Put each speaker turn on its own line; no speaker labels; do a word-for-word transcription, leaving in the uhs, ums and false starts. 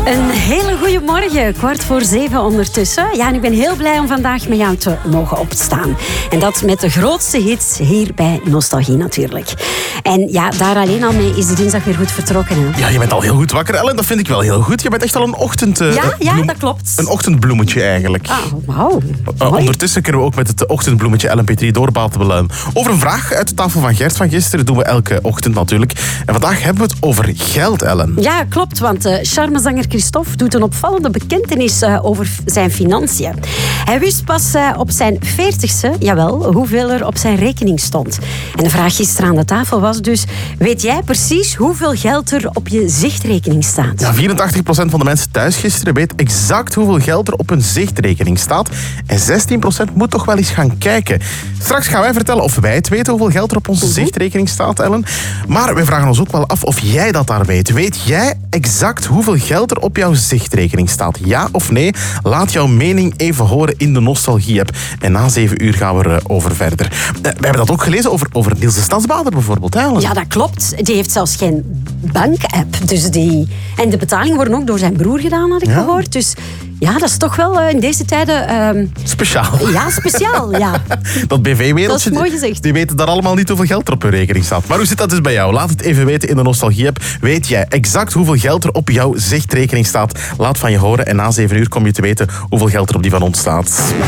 Een hele goede morgen, kwart voor zeven ondertussen. Ja, en ik ben heel blij om vandaag met jou te mogen opstaan. En dat met de grootste hits hier bij Nostalgie natuurlijk. En ja, daar alleen al mee is de dinsdag weer goed vertrokken. Hè?
Ja, je bent al heel goed wakker, Ellen. Dat vind ik wel heel goed. Je bent echt al een ochtend... Uh,
ja, ja
bloem...
dat klopt.
Een ochtendbloemetje eigenlijk.
Ah, wauw.
Uh, ondertussen kunnen we ook met het ochtendbloemetje Ellen Petrie doorbaten over een vraag uit de tafel van Gert van gisteren. Dat doen we elke ochtend natuurlijk. En vandaag hebben we het over geld, Ellen.
Ja, klopt, want uh, charmezanger Christophe doet een opvallende bekentenis uh, over zijn financiën. Hij wist pas uh, op zijn veertigste, jawel, hoeveel er op zijn rekening stond. En de vraag gisteren aan de tafel was dus, weet jij precies hoeveel geld er op je zichtrekening staat?
Ja, vierentachtig procent van de mensen thuis gisteren weet exact hoeveel geld er op hun zichtrekening staat. En zestien procent moet toch wel eens gaan kijken. Straks gaan wij vertellen of wij het weten hoeveel geld er op onze uh-huh. zichtrekening staat, Ellen. Maar wij vragen ons ook wel af of jij dat daar weet. Weet jij exact hoeveel geld er op jouw zichtrekening staat? Ja of nee? Laat jouw mening even horen in de Nostalgie-app. En na zeven uur gaan we erover verder. Uh, we hebben dat ook gelezen over, over Niels de Stadsbader bijvoorbeeld. Hè, Ellen?
Ja, dat klopt. Die heeft zelfs geen bank-app. Dus die... En de betalingen worden ook door zijn broer gedaan, had ik ja. gehoord. Dus ja, dat is toch wel uh, in deze tijden... Uh...
Speciaal.
Ja, speciaal, ja.
Dat B V-wereldje,
dat is mooi gezegd.
Die weten daar allemaal niet hoeveel geld er op hun rekening staat. Maar hoe zit dat dus bij jou? Laat het even weten in de Nostalgie-app. Weet jij exact hoeveel geld er op jouw zichtrekening staat? Laat van je horen en na zeven uur kom je te weten hoeveel geld er op die van ons staat.